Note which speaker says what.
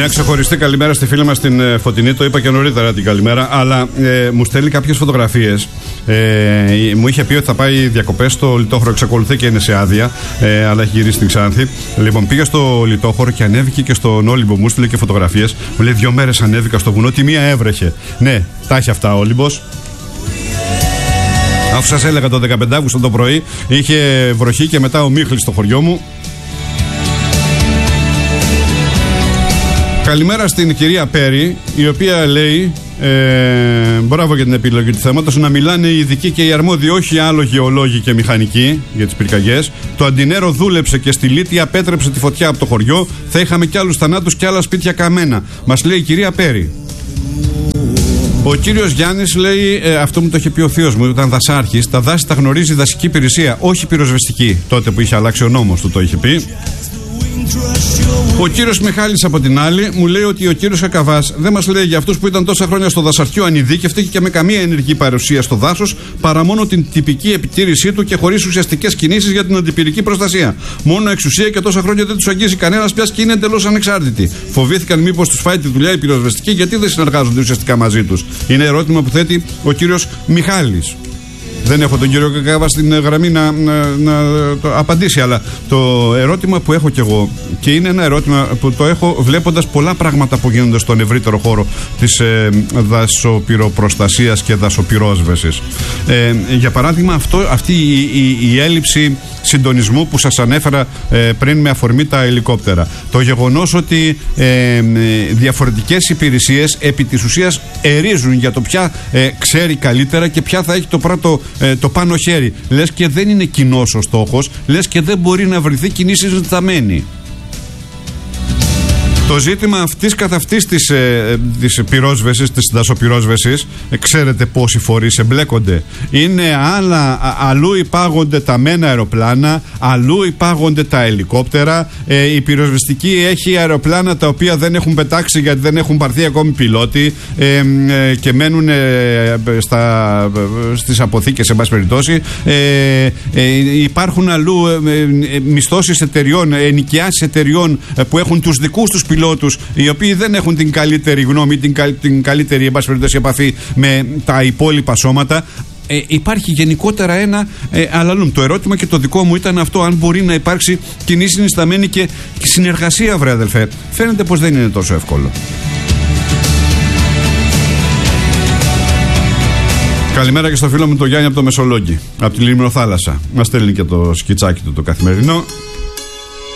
Speaker 1: Μια ξεχωριστή καλημέρα στη φίλη μας την Φωτεινή. Το είπα και νωρίτερα την καλημέρα. Αλλά μου στέλνει κάποιες φωτογραφίες. Μου είχε πει ότι θα πάει διακοπές στο Λιτόχωρο. Εξακολουθεί και είναι σε άδεια, αλλά έχει γυρίσει στην Ξάνθη. Λοιπόν, πήγα στο Λιτόχωρο και ανέβηκε και στον Όλυμπο. Μου στείλε και φωτογραφίες. Μου λέει 2 μέρες ανέβηκα στο βουνό. Τη μία έβρεχε. Ναι, τα έχει αυτά ο Όλυμπος. Αφού σας έλεγα το 15 Αύγουστο το πρωί είχε βροχή και μετά ο Μίχλης στο χωριό μου. Καλημέρα στην κυρία Πέρι, η οποία λέει μπράβο για την επιλογή του θέματος, να μιλάνε οι ειδικοί και οι αρμόδιοι, όχι άλλο γεωλόγοι και μηχανικοί για τις πυρκαγιές. Το αντινέρο δούλεψε και στη Λύτια απέτρεψε τη φωτιά από το χωριό. Θα είχαμε κι άλλους θανάτους και άλλα σπίτια καμένα. Μας λέει η κυρία Πέρι. Ο κύριος Γιάννης λέει, αυτό μου το είχε πει ο θείος μου, ήταν δασάρχης. Τα δάση τα γνωρίζει η δασική υπηρεσία, όχι πυροσβεστική. Τότε που είχε αλλάξει ο νόμος του το είχε πει. Ο κύριος Μιχάλης από την άλλη μου λέει ότι ο κύριος Κακαβάς δεν μας λέει για αυτούς που ήταν τόσα χρόνια στο δασαρχείο ανειδίκευτοι και με καμία ενεργή παρουσία στο δάσος, παρά μόνο την τυπική επιτήρησή του και χωρίς ουσιαστικές κινήσεις για την αντιπυρική προστασία. Μόνο εξουσία και τόσα χρόνια δεν τους αγγίζει κανένας πια και είναι εντελώς ανεξάρτητοι. Φοβήθηκαν μήπως τους φάει τη δουλειά η πυροσβεστική, γιατί δεν συνεργάζονται ουσιαστικά μαζί τους. Είναι ερώτημα που θέτει ο κύριος Μιχάλης. Δεν έχω τον κύριο Κακάβα στην γραμμή να το απαντήσει, αλλά το ερώτημα που έχω κι εγώ, και είναι ένα ερώτημα που το έχω βλέποντας πολλά πράγματα που γίνονται στον ευρύτερο χώρο της δασοπυροπροστασίας και δασοπυρόσβεσης. Για παράδειγμα, αυτή η έλλειψη συντονισμού που σας ανέφερα πριν με αφορμή τα ελικόπτερα. Το γεγονός ότι διαφορετικές υπηρεσίες επί της ουσίας ερίζουν για το ποια ξέρει καλύτερα και ποια θα έχει το πάνω χέρι. Λες και δεν είναι κοινός ο στόχος, λες και δεν μπορεί να βρεθεί κοινή συζηταμένη. Το ζήτημα αυτής καθ' αυτής της πυρόσβεσης, της δασοπυρόσβεσης, ξέρετε πόσοι φορείς εμπλέκονται. Είναι αλλού υπάγονται τα μένα αεροπλάνα, αλλού υπάγονται τα ελικόπτερα. Η πυροσβεστική έχει αεροπλάνα τα οποία δεν έχουν πετάξει γιατί δεν έχουν πάρθει ακόμη πιλότοι και μένουν στις αποθήκες, σε πάση περιπτώσει. Υπάρχουν αλλού μισθώσεις εταιριών, ενοικιάσεις εταιριών που έχουν τους δικούς τους πιλότους, οι οποίοι δεν έχουν την καλύτερη γνώμη, την καλύτερη εν πάση περιπτώσει επαφή με τα υπόλοιπα σώματα. Υπάρχει γενικότερα ένα αλαλούμ. Το ερώτημα και το δικό μου ήταν αυτό, αν μπορεί να υπάρξει κοινή συνισταμένη και συνεργασία, βρε αδελφέ. Φαίνεται πως δεν είναι τόσο εύκολο. Καλημέρα και στο φίλο μου τον Γιάννη από το Μεσολόγγι, από τη Λίμνο Θάλασσα. Μας στέλνει και το σκιτσάκι του το καθημερινό.